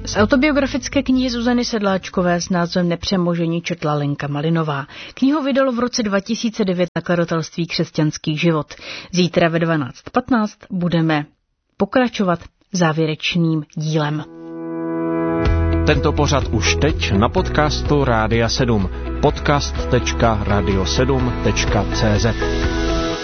Z autobiografické knihy Zuzany Sedláčkové s názvem Nepřemožení četla Lenka Malinová. Knihu vydalo v roce 2009 nakladatelství Křesťanský život. Zítra ve 12:15 budeme pokračovat závěrečným dílem. Tento pořad už teď na podcastu Rádia 7. podcast.radio7.cz